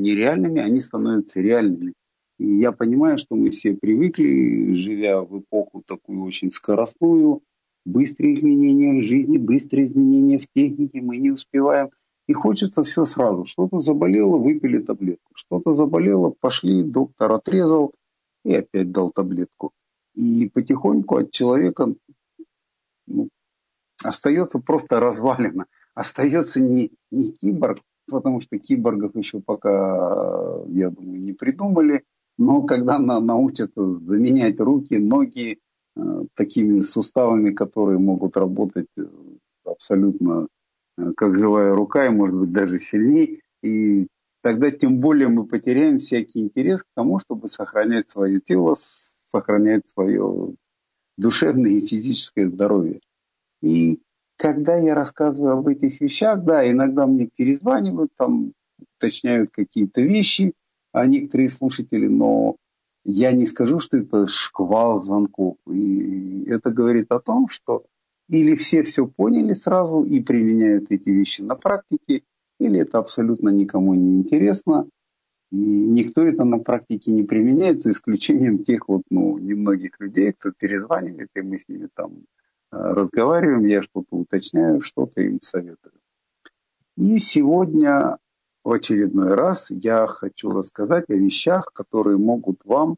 нереальными, они становятся реальными. И я понимаю, что мы все привыкли, живя в эпоху такую очень скоростную, быстрые изменения в жизни, быстрые изменения в технике, мы не успеваем. И хочется все сразу. Что-то заболело, выпили таблетку. Что-то заболело, пошли, доктор отрезал и опять дал таблетку. И потихоньку от человека ну, остается просто развалина. Остается не киборг, потому что киборгов еще пока, я думаю, не придумали. Но когда научатся заменять руки, ноги такими суставами, которые могут работать абсолютно как живая рука, и может быть даже сильнее, и тогда тем более мы потеряем всякий интерес к тому, чтобы сохранять свое тело, сохранять свое душевное и физическое здоровье. И когда я рассказываю об этих вещах, да, иногда мне перезванивают, там уточняют какие-то вещи, а некоторые слушатели, но я не скажу, что это шквал звонков. И это говорит о том, что или все поняли сразу и применяют эти вещи на практике, или это абсолютно никому не интересно, и никто это на практике не применяет, за исключением тех вот, немногих людей, кто перезванивает, и мы с ними там разговариваем, я что-то уточняю, что-то им советую. И сегодня в очередной раз я хочу рассказать о вещах, которые могут вам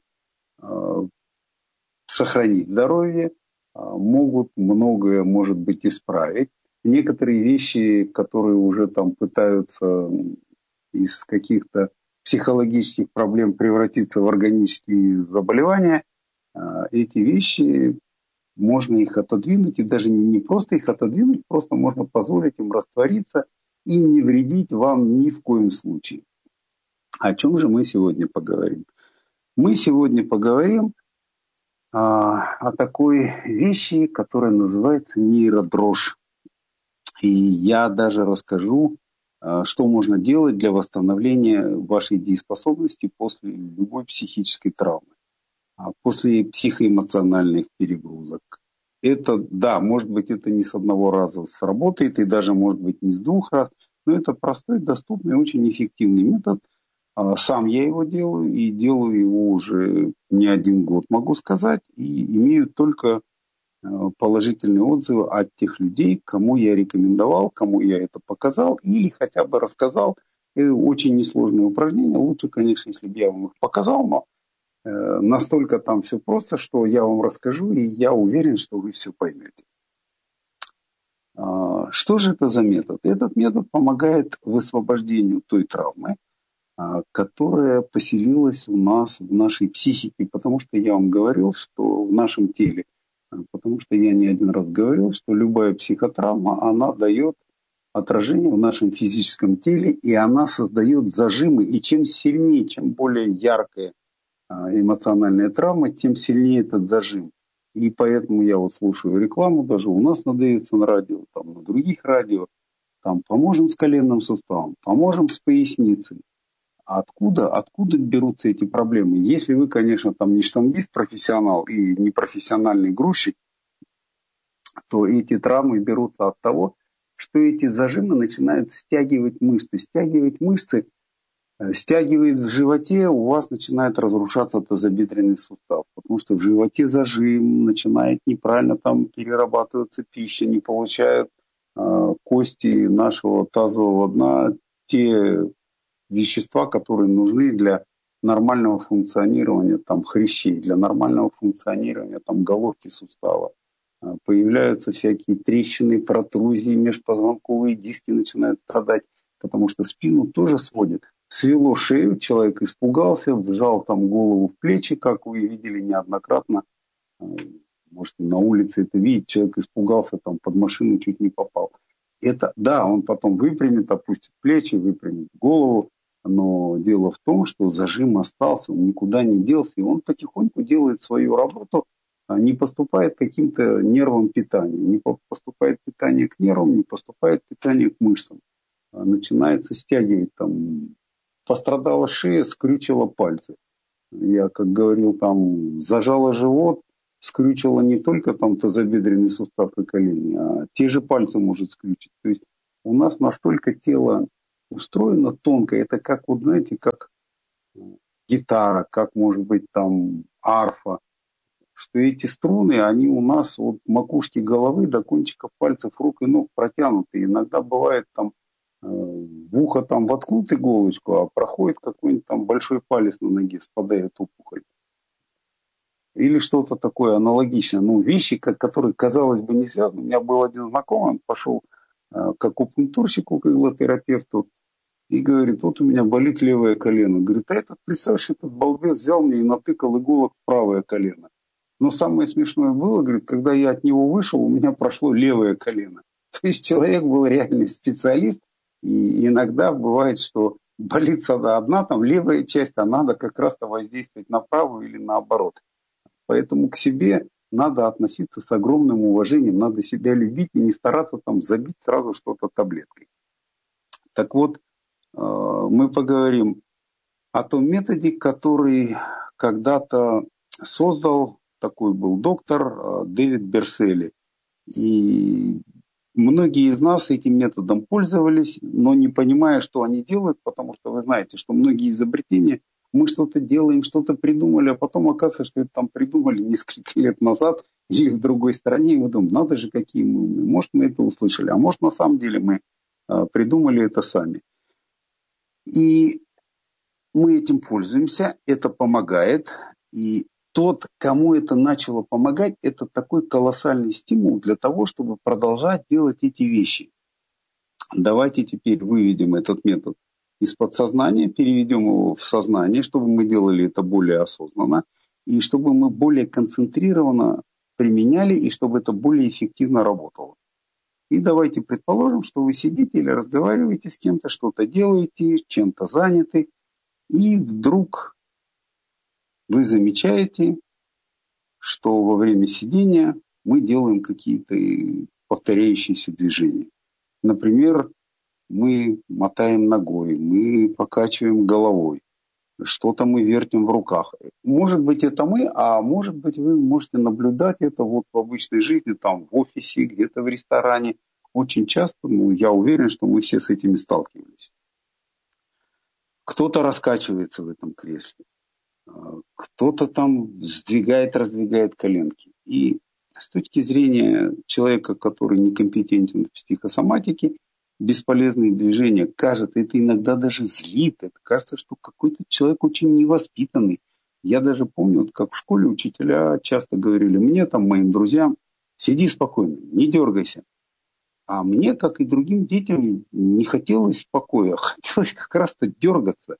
сохранить здоровье, могут многое, может быть, исправить. Некоторые вещи, которые уже там пытаются из каких-то психологических проблем превратиться в органические заболевания, эти вещи можно их отодвинуть, и даже не просто их отодвинуть, просто можно позволить им раствориться и не вредить вам ни в коем случае. О чем же мы сегодня поговорим? Мы сегодня поговорим о такой вещи, которая называется нейродрожь. И я даже расскажу, что можно делать для восстановления вашей дееспособности после любой психической травмы, после психоэмоциональных перегрузок. Это, да, может быть, это не с одного раза сработает, и даже, может быть, не с двух раз, но это простой, доступный, очень эффективный метод. Сам я его делаю, и делаю его уже не один год, могу сказать, и имею только положительные отзывы от тех людей, кому я рекомендовал, кому я это показал или хотя бы рассказал. Очень несложные упражнения. Лучше, конечно, если бы я вам их показал, но настолько там все просто, что я вам расскажу, и я уверен, что вы все поймете. Что же это за метод? Этот метод помогает высвобождению той травмы, которая поселилась у нас в нашей психике, потому что я вам говорил, что в нашем теле, потому что я не один раз говорил, что любая психотравма, она дает отражение в нашем физическом теле, и она создает зажимы, и чем сильнее, чем более яркая эмоциональная травма, тем сильнее этот зажим. И поэтому я вот слушаю рекламу, даже у нас на Дэвидсон радио, там на других радио, там поможем с коленным суставом, поможем с поясницей. Откуда берутся эти проблемы? Если вы, конечно, там не штангист-профессионал и не профессиональный грузчик, то эти травмы берутся от того, что эти зажимы начинают стягивать мышцы. Стягивает в животе, у вас начинает разрушаться тазобедренный сустав, потому что в животе зажим, начинает неправильно там перерабатываться пища, не получают кости нашего тазового дна те вещества, которые нужны для нормального функционирования там хрящей, для нормального функционирования там головки сустава. Появляются всякие трещины, протрузии, межпозвонковые диски начинают страдать, потому что спину тоже сводит. Свело шею, человек испугался, вжал там голову в плечи, как вы видели неоднократно. Можете на улице это видеть, человек испугался, там под машину чуть не попал. Это, да, он потом выпрямит, опустит плечи, выпрямит голову, но дело в том, что зажим остался, он никуда не делся, и он потихоньку делает свою работу, не поступает каким-то нервам питания, не поступает питание к нервам, не поступает питание к мышцам. Начинается стягивать там. Пострадала шея, скрючила пальцы. Я, как говорил, там зажала живот, скрючила не только там тазобедренный сустав и колени, а те же пальцы может скрючить. То есть у нас настолько тело устроена тонко. Это как, вот знаете, как гитара, как может быть там арфа, что эти струны, они у нас от макушки головы до кончиков пальцев рук и ног протянуты. Иногда бывает там в ухо там воткнут иголочку, а проходит какой-нибудь там большой палец на ноге, спадает опухоль. Или что-то такое аналогичное. Ну, вещи, которые, казалось бы, не связаны. У меня был один знакомый, он пошел к акупунктурщику, к иглотерапевту, и говорит, вот у меня болит левое колено. Говорит, а этот, представляешь, этот балбес взял мне и натыкал иголок в правое колено. Но самое смешное было, говорит, когда я от него вышел, у меня прошло левое колено. То есть человек был реальный специалист, и иногда бывает, что болит одна там левая часть, а надо как раз-то воздействовать на правую или наоборот. Поэтому к себе надо относиться с огромным уважением, надо себя любить и не стараться там забить сразу что-то таблеткой. Так вот, мы поговорим о том методе, который когда-то создал, такой был доктор Дэвид Берсели. И многие из нас этим методом пользовались, но не понимая, что они делают, потому что вы знаете, что многие изобретения, мы что-то делаем, что-то придумали, а потом оказывается, что это там придумали несколько лет назад или в другой стране, и мы думаем, надо же, какие мы умные. Может, мы это услышали, а может, на самом деле мы придумали это сами. И мы этим пользуемся, это помогает, и тот, кому это начало помогать, это такой колоссальный стимул для того, чтобы продолжать делать эти вещи. Давайте теперь выведем этот метод из подсознания, переведем его в сознание, чтобы мы делали это более осознанно, и чтобы мы более концентрированно применяли, и чтобы это более эффективно работало. И давайте предположим, что вы сидите или разговариваете с кем-то, что-то делаете, чем-то заняты, и вдруг вы замечаете, что во время сидения мы делаем какие-то повторяющиеся движения. Например, мы мотаем ногой, мы покачиваем головой, что-то мы вертим в руках. Может быть, это мы, а может быть, вы можете наблюдать это вот в обычной жизни, там в офисе, где-то в ресторане. Очень часто, я уверен, что мы все с этими сталкивались. Кто-то раскачивается в этом кресле. Кто-то там сдвигает, раздвигает коленки. И с точки зрения человека, который некомпетентен в психосоматике, бесполезные движения кажется, это иногда даже злит. Это кажется, что какой-то человек очень невоспитанный. Я даже помню, вот как в школе учителя часто говорили мне, там, моим друзьям, сиди спокойно, не дергайся. А мне, как и другим детям, не хотелось покоя, хотелось как раз-то дергаться.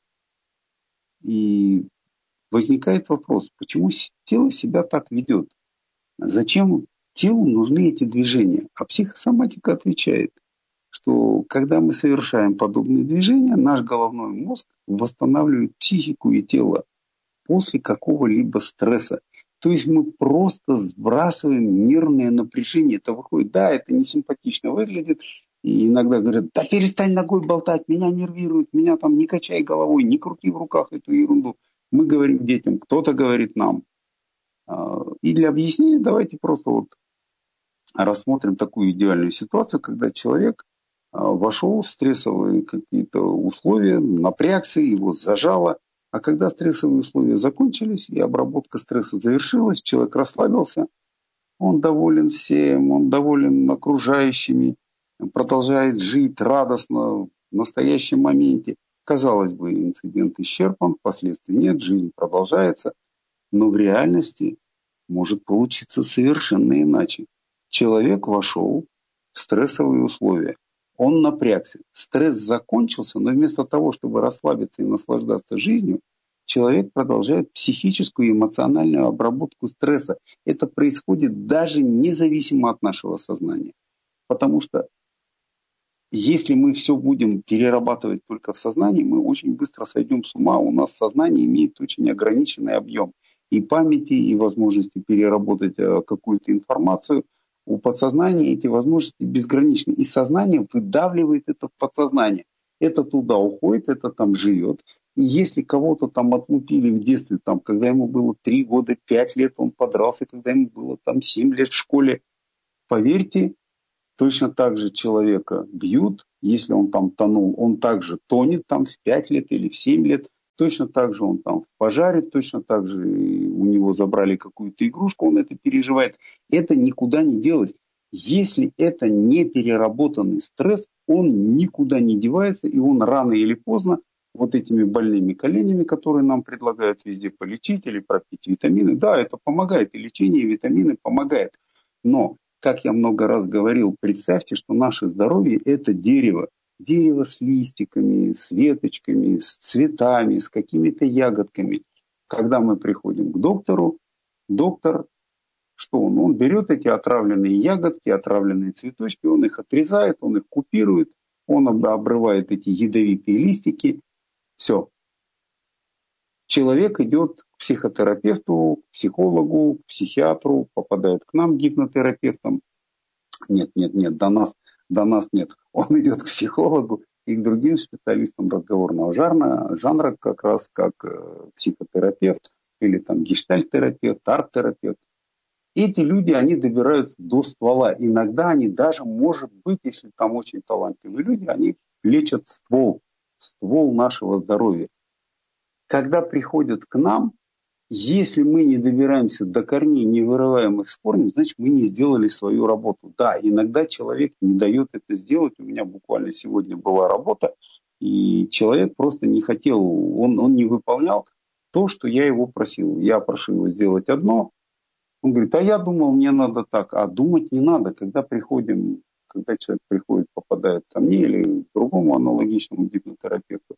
И возникает вопрос, почему тело себя так ведет? Зачем телу нужны эти движения? А психосоматика отвечает, что когда мы совершаем подобные движения, наш головной мозг восстанавливает психику и тело после какого-либо стресса. То есть мы просто сбрасываем нервное напряжение. Это выходит, да, это не симпатично выглядит. И иногда говорят, да перестань ногой болтать, меня нервирует, меня там не качай головой, не крути в руках эту ерунду. Мы говорим детям, кто-то говорит нам. И для объяснения давайте просто вот рассмотрим такую идеальную ситуацию, когда человек вошел в стрессовые какие-то условия, напрягся, его зажало. А когда стрессовые условия закончились и обработка стресса завершилась, человек расслабился, он доволен всем, он доволен окружающими, продолжает жить радостно в настоящем моменте. Казалось бы, инцидент исчерпан, последствий нет, жизнь продолжается, но в реальности может получиться совершенно иначе. Человек вошел в стрессовые условия. Он напрягся. Стресс закончился, но вместо того, чтобы расслабиться и наслаждаться жизнью, человек продолжает психическую и эмоциональную обработку стресса. Это происходит даже независимо от нашего сознания. Потому что если мы все будем перерабатывать только в сознании, мы очень быстро сойдем с ума. У нас сознание имеет очень ограниченный объем и памяти, и возможности переработать какую-то информацию. У подсознания эти возможности безграничны. И сознание выдавливает это в подсознание. Это туда уходит, это там живет. И если кого-то там отлупили в детстве, там, когда ему было 3 года, 5 лет, он подрался, когда ему было там 7 лет в школе, поверьте, Точно так же человека бьют, если он там тонул, он также тонет там в 5 лет или в 7 лет. Точно так же он там в пожаре, точно так же у него забрали какую-то игрушку, он это переживает. Это никуда не делось. Если это не переработанный стресс, он никуда не девается, и он рано или поздно вот этими больными коленями, которые нам предлагают везде полечить или пропить витамины, да, это помогает, и лечение, и витамины помогает. Но как я много раз говорил, представьте, что наше здоровье – это дерево. Дерево с листиками, с веточками, с цветами, с какими-то ягодками. Когда мы приходим к доктору, доктор, что он? Он берет эти отравленные ягодки, отравленные цветочки, он их отрезает, он их купирует, он обрывает эти ядовитые листики. Все. Человек идет к психотерапевту, к психологу, к психиатру, попадает к нам, гипнотерапевтам. Нет, до нас нет. Он идет к психологу и к другим специалистам разговорного жанра как раз как психотерапевт или там гештальт-терапевт, арт-терапевт. Эти люди, они добираются до ствола. Иногда они даже, может быть, если там очень талантливые люди, они лечат ствол нашего здоровья. Когда приходят к нам, если мы не добираемся до корней, не вырываем их с корнем, значит, мы не сделали свою работу. Да, иногда человек не дает это сделать. У меня буквально сегодня была работа, и человек просто не хотел, он не выполнял то, что я его просил. Я прошу его сделать одно. Он говорит, а я думал, мне надо так. А думать не надо. Когда человек приходит, попадает ко мне или к другому аналогичному гипнотерапевту,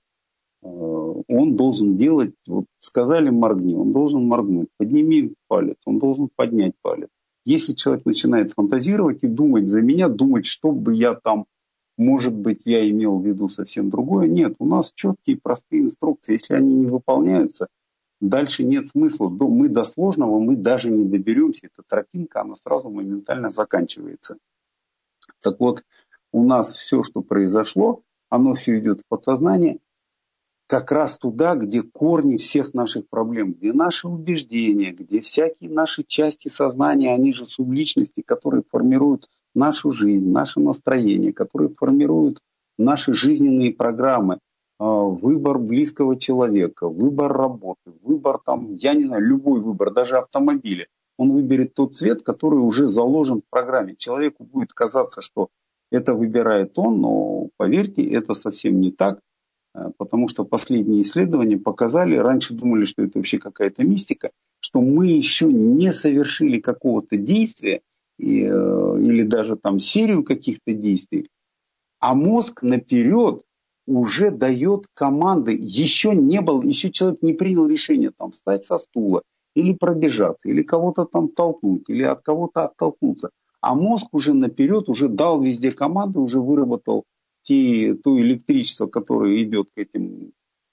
он должен делать, вот сказали моргни, он должен моргнуть, подними палец, он должен поднять палец. Если человек начинает фантазировать и думать за меня, думать, что бы я там, может быть, я имел в виду совсем другое, нет, у нас четкие простые инструкции, если они не выполняются, дальше нет смысла, мы до сложного мы даже не доберемся, эта тропинка, она сразу моментально заканчивается. Так вот, у нас все, что произошло, оно все идет в подсознание, как раз туда, где корни всех наших проблем, где наши убеждения, где всякие наши части сознания, они же субличности, которые формируют нашу жизнь, наше настроение, которые формируют наши жизненные программы, выбор близкого человека, выбор работы, выбор там, я не знаю, любой выбор, даже автомобиля. Он выберет тот цвет, который уже заложен в программе. Человеку будет казаться, что это выбирает он, но поверьте, это совсем не так. Потому что последние исследования показали, раньше думали, что это вообще какая-то мистика, что мы еще не совершили какого-то действия или даже там серию каких-то действий, а мозг наперед уже дает команды. Еще человек не принял решение там встать со стула или пробежаться, или кого-то там толкнуть, или от кого-то оттолкнуться. А мозг уже наперед уже дал везде команды, уже выработал то электричество, которое идет к этим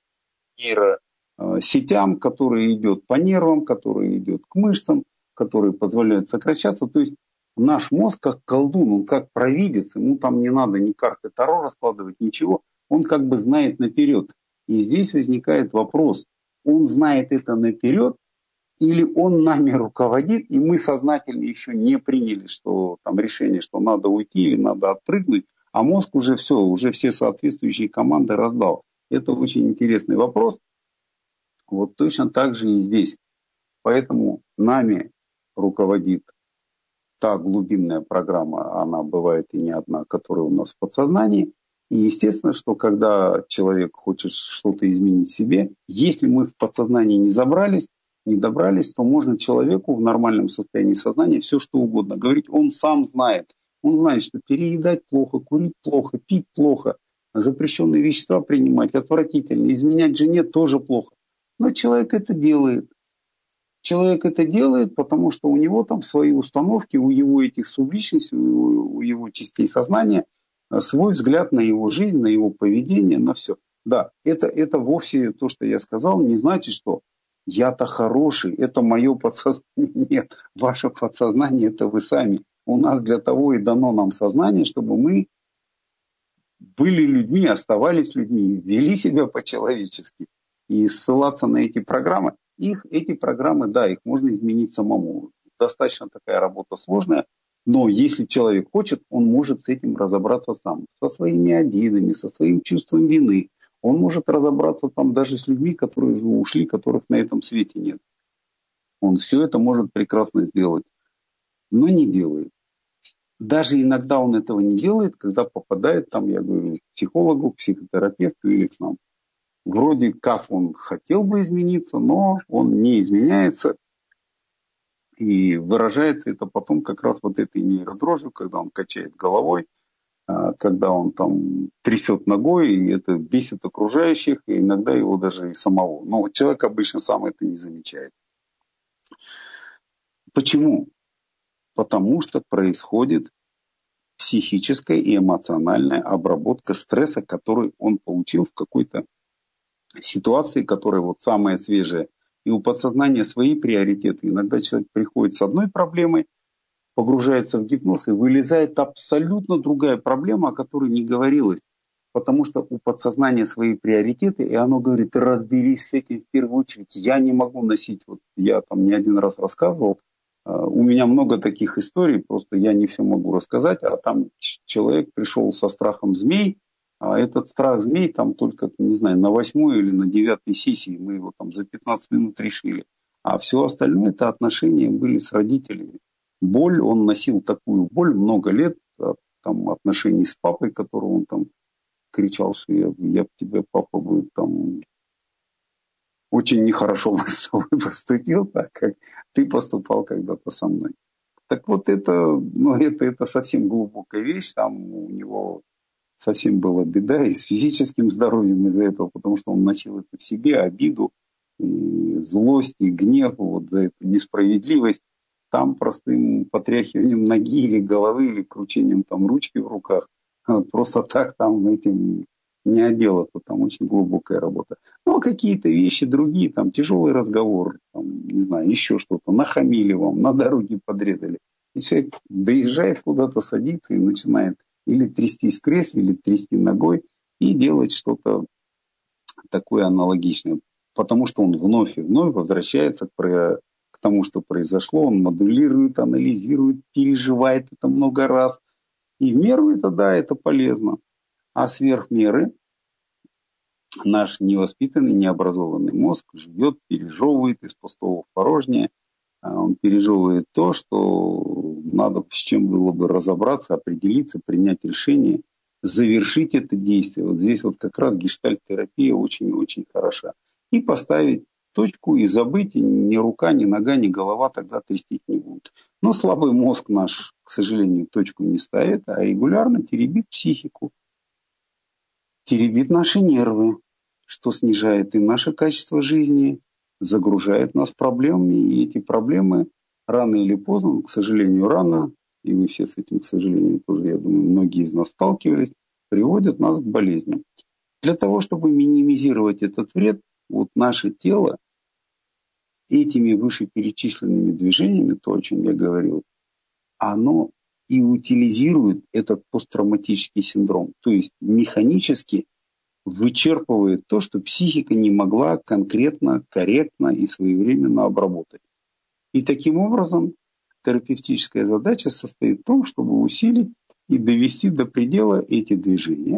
нейросетям, которое идет по нервам, которое идет к мышцам, которые позволяют сокращаться. То есть наш мозг как колдун, он как провидец, ему там не надо ни карты Таро раскладывать, ничего, он как бы знает наперед. И здесь возникает вопрос, он знает это наперед, или он нами руководит, и мы сознательно еще не приняли решение, что надо уйти или надо отпрыгнуть, а мозг уже все соответствующие команды раздал. Это очень интересный вопрос. Вот точно так же и здесь. Поэтому нами руководит та глубинная программа, она бывает и не одна, которая у нас в подсознании. И естественно, что когда человек хочет что-то изменить в себе, если мы в подсознании не добрались, то можно человеку в нормальном состоянии сознания все что угодно говорить. Он сам знает. Он знает, что переедать плохо, курить плохо, пить плохо, запрещенные вещества принимать отвратительно, изменять жене тоже плохо. Но человек это делает. Человек это делает, потому что у него там свои установки, у его этих субличностей, у его частей сознания свой взгляд на его жизнь, на его поведение, на все. Да, это вовсе то, что я сказал, не значит, что я-то хороший, это мое подсознание. Нет, ваше подсознание это вы сами. У нас для того и дано нам сознание, чтобы мы были людьми, оставались людьми, вели себя по-человечески. И ссылаться на эти программы, эти программы, да, их можно изменить самому. Достаточно такая работа сложная. Но если человек хочет, он может с этим разобраться сам. Со своими обидами, со своим чувством вины. Он может разобраться там даже с людьми, которые уже ушли, которых на этом свете нет. Он все это может прекрасно сделать, но не делает. Даже иногда он этого не делает, когда попадает, там, я говорю, к психологу, к психотерапевту или к нам. Вроде как он хотел бы измениться, но он не изменяется. И выражается это потом как раз вот этой нейродрожью, когда он качает головой, когда он там трясет ногой, и это бесит окружающих, и иногда его даже и самого. Но человек обычно сам это не замечает. Почему? Потому что происходит психическая и эмоциональная обработка стресса, который он получил в какой-то ситуации, которая вот самая свежая. И у подсознания свои приоритеты. Иногда человек приходит с одной проблемой, погружается в гипноз и вылезает абсолютно другая проблема, о которой не говорилось. Потому что у подсознания свои приоритеты, и оно говорит: разберись с этим в первую очередь. Я не могу носить, вот я там не один раз рассказывал, у меня много таких историй, просто я не все могу рассказать, а там человек пришел со страхом змей, а этот страх змей там только, не знаю, на 8-й или на 9-й сессии мы его там за 15 минут решили. А все остальное это отношения были с родителями. Боль, он носил такую боль много лет, там отношений с папой, которого он там кричал, что я тебе, папа, будет там очень нехорошо бы с тобой поступил, так как ты поступал когда-то со мной. Так вот это, ну, это совсем глубокая вещь, там у него совсем была беда и с физическим здоровьем из-за этого, потому что он носил это в себе, обиду, и злость, и гнев вот за эту несправедливость. Там простым потряхиванием ноги или головы, или кручением там ручки в руках, просто так там этим не отделаться, там очень глубокая работа. Ну, а какие-то вещи другие, там тяжелый разговор, там, не знаю, еще что-то, нахамили вам, на дороге подрезали. И человек доезжает куда-то, садится и начинает или трястись в кресле, или трясти ногой и делать что-то такое аналогичное. Потому что он вновь и вновь возвращается к тому, что произошло. Он моделирует, анализирует, переживает это много раз. И в меру это, да, это полезно. А сверх меры наш невоспитанный, необразованный мозг живет, пережевывает из пустого в порожнее. Он пережевывает то, что надо, с чем было бы разобраться, определиться, принять решение, завершить это действие. Вот здесь вот как раз гештальт-терапия очень-очень хороша. И поставить точку и забыть, и ни рука, ни нога, ни голова тогда трястись не будут. Но слабый мозг наш, к сожалению, точку не ставит, а регулярно теребит психику, теребит наши нервы, что снижает и наше качество жизни, загружает нас проблемами, и эти проблемы рано или поздно, к сожалению, рано, и вы все с этим, к сожалению, тоже, я думаю, многие из нас сталкивались, приводят нас к болезням. Для того, чтобы минимизировать этот вред, вот наше тело этими вышеперечисленными движениями, то, о чем я говорил, оно и утилизирует этот посттравматический синдром. То есть механически вычерпывает то, что психика не могла конкретно, корректно и своевременно обработать. И таким образом терапевтическая задача состоит в том, чтобы усилить и довести до предела эти движения,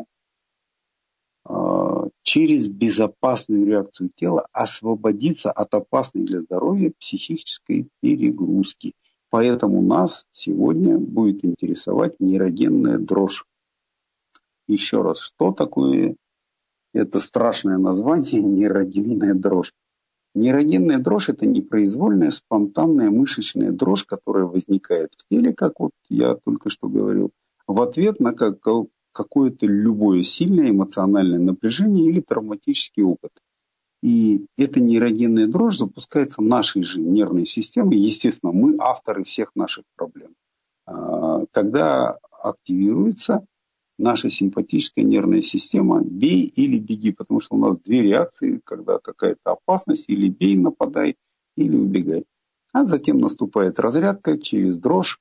через безопасную реакцию тела освободиться от опасной для здоровья психической перегрузки. Поэтому нас сегодня будет интересовать нейрогенная дрожь. Еще раз, что такое это страшное название нейрогенная дрожь? Нейрогенная дрожь – это непроизвольная, спонтанная мышечная дрожь, которая возникает в теле, как вот я только что говорил, в ответ на какое-то любое сильное эмоциональное напряжение или травматический опыт. И эта нейрогенная дрожь запускается нашей же нервной системой. Естественно, мы авторы всех наших проблем. Когда активируется наша симпатическая нервная система, бей или беги, потому что у нас две реакции, когда какая-то опасность, или бей, нападай, или убегай. А затем наступает разрядка через дрожь,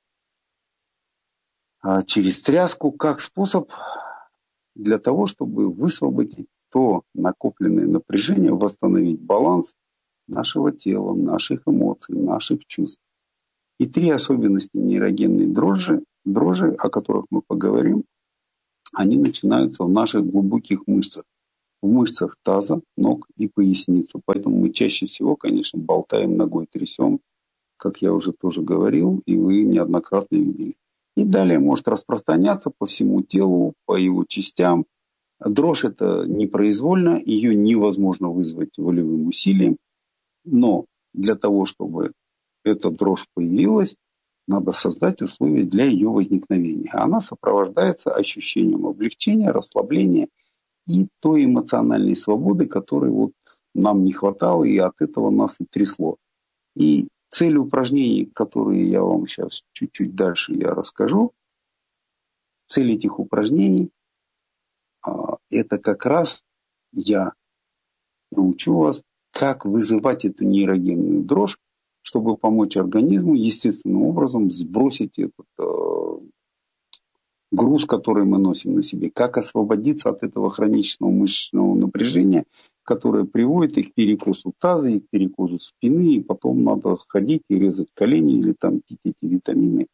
через тряску, как способ для того, чтобы высвободить то накопленное напряжение, восстановить баланс нашего тела, наших эмоций, наших чувств. И 3 особенности нейрогенной дрожжи, о которых мы поговорим, они начинаются в наших глубоких мышцах. В мышцах таза, ног и поясницы. Поэтому мы чаще всего, конечно, болтаем ногой, трясем, как я уже тоже говорил, и вы неоднократно видели. И далее может распространяться по всему телу, по его частям. Дрожь это непроизвольно, ее невозможно вызвать волевым усилием. Но для того, чтобы эта дрожь появилась, надо создать условия для ее возникновения. Она сопровождается ощущением облегчения, расслабления и той эмоциональной свободы, которой вот нам не хватало, и от этого нас и трясло. И цель упражнений, которые я вам сейчас чуть-чуть дальше я расскажу, цель этих упражнений это как раз я научу вас, как вызывать эту нейрогенную дрожь, чтобы помочь организму естественным образом сбросить этот груз, который мы носим на себе, как освободиться от этого хронического мышечного напряжения, которое приводит и к перекосу таза, и к перекосу спины, и потом надо ходить и резать колени или там пить эти витамины.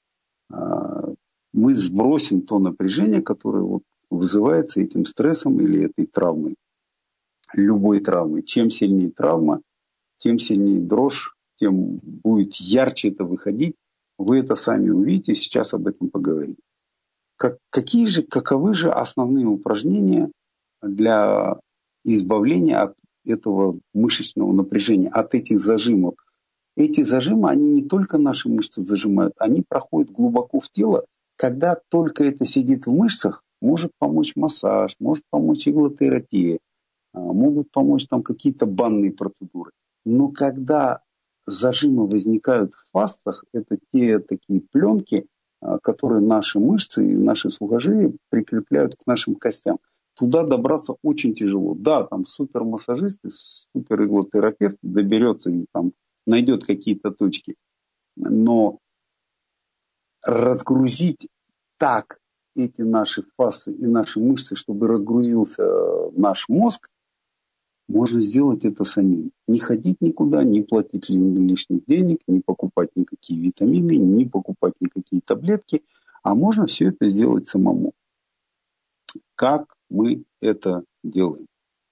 Мы сбросим то напряжение, которое вот вызывается этим стрессом или этой травмой. Любой травмой. Чем сильнее травма, тем сильнее дрожь, тем будет ярче это выходить. Вы это сами увидите, сейчас об этом поговорим. Каковы же основные упражнения для избавления от этого мышечного напряжения, от этих зажимов? Эти зажимы, они не только наши мышцы зажимают, они проходят глубоко в тело. Когда только это сидит в мышцах, может помочь массаж, может помочь иглотерапия, могут помочь там какие-то банные процедуры. Но когда зажимы возникают в фасциях, это те такие пленки, которые наши мышцы и наши сухожилия прикрепляют к нашим костям. Туда добраться очень тяжело. Да, там супермассажист, супериглотерапевт доберется и там найдет какие-то точки. Но разгрузить так эти наши фасции и наши мышцы, чтобы разгрузился наш мозг, можно сделать это самим. Не ходить никуда, не платить лишних денег, не покупать никакие витамины, не покупать никакие таблетки, а можно все это сделать самому. Как мы это делаем?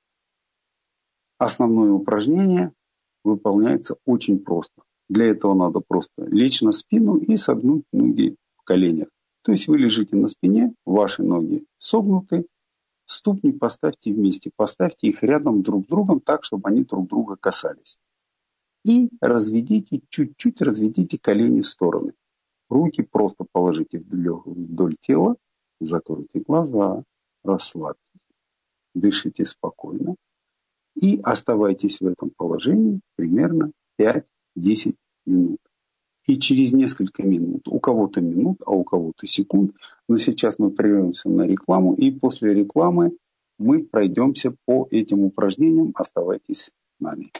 Основное упражнение выполняется очень просто. Для этого надо просто лечь на спину и согнуть ноги в коленях. То есть вы лежите на спине, ваши ноги согнуты, ступни поставьте вместе, поставьте их рядом друг с другом так, чтобы они друг друга касались. И чуть-чуть разведите колени в стороны. Руки просто положите вдоль тела, закройте глаза, расслабьтесь, дышите спокойно и оставайтесь в этом положении примерно 5-10 минут. И через несколько минут, у кого-то минут, а у кого-то секунд, но сейчас мы прервемся на рекламу, и после рекламы мы пройдемся по этим упражнениям. Оставайтесь с нами.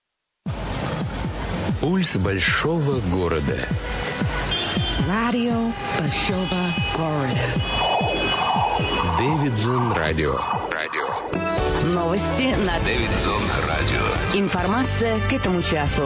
Пульс большого города. Радио большого города. Дэвидсон Радио. Новости на Дэвидсон Радио. Информация к этому часу.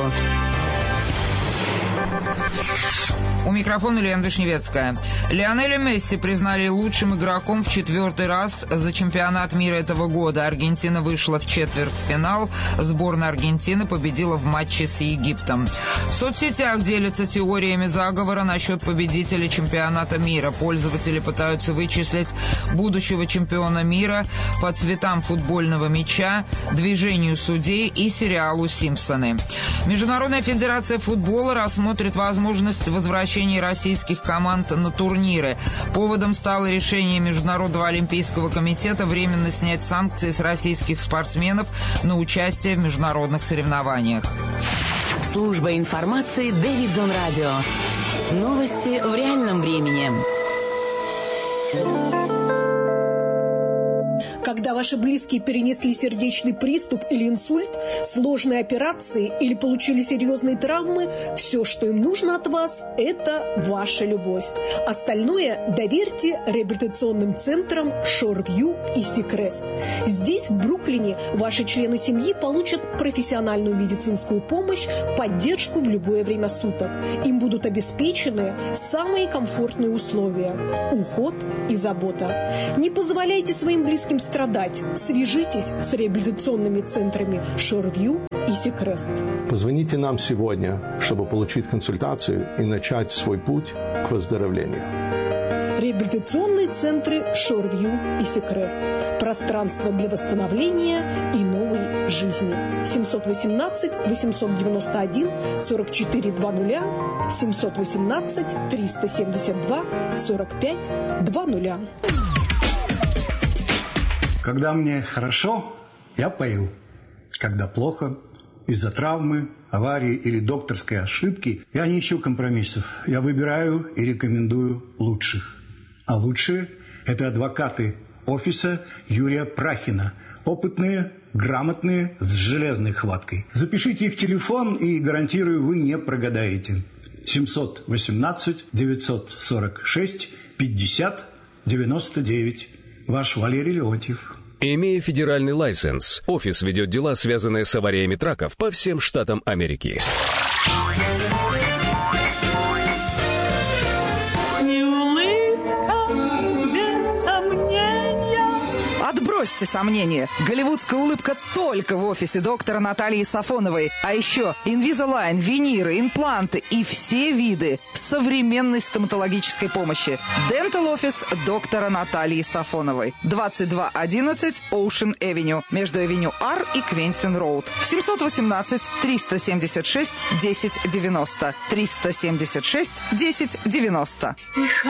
У микрофона Лена Вишневецкая. Лионеля Месси признали лучшим игроком в 4-й раз за чемпионат мира этого года. Аргентина вышла в четвертьфинал. Сборная Аргентины победила в матче с Египтом. В соцсетях делятся теориями заговора насчет победителя чемпионата мира. Пользователи пытаются вычислить будущего чемпиона мира по цветам футбольного мяча, движению судей и сериалу «Симпсоны». Международная федерация футбола рассмотрит возможность возвращения российских команд на турниры. Поводом стало решение Международного олимпийского комитета временно снять санкции с российских спортсменов на участие в международных соревнованиях. Служба информации Дэвидсон Радио. Новости в реальном времени. Когда ваши близкие перенесли сердечный приступ или инсульт, сложные операции или получили серьезные травмы, все, что им нужно от вас, это ваша любовь. Остальное доверьте реабилитационным центрам Шорвью и Сикрест. Здесь, в Бруклине, ваши члены семьи получат профессиональную медицинскую помощь, поддержку в любое время суток. Им будут обеспечены самые комфортные условия – уход и забота. Не позволяйте своим близким страдать. Свяжитесь с реабилитационными центрами Шорвью и Сикрест. Позвоните нам сегодня, чтобы получить консультацию и начать свой путь к выздоровлению. Реабилитационные центры Шорвью и Сикрест. Пространство для восстановления и новой жизни. 718-891-4420, 718-372-4520. Когда мне хорошо, я пою. Когда плохо, из-за травмы, аварии или докторской ошибки, я не ищу компромиссов. Я выбираю и рекомендую лучших. А лучшие – это адвокаты офиса Юрия Прахина. Опытные, грамотные, с железной хваткой. Запишите их телефон, и, гарантирую, вы не прогадаете. 718-946-50-99. Ваш Валерий Леонтьев. Имея федеральный лайсенс, офис ведет дела, связанные с авариями траков по всем штатам Америки. Отбросьте сомнения. Голливудская улыбка только в офисе доктора Натальи Сафоновой. А еще Invisalign, виниры, импланты и все виды современной стоматологической помощи. Dental Office доктора Натальи Сафоновой. 2211 Ocean Avenue. Между Авеню Ар и Квентин Роуд. 718-376-1090. 376-1090.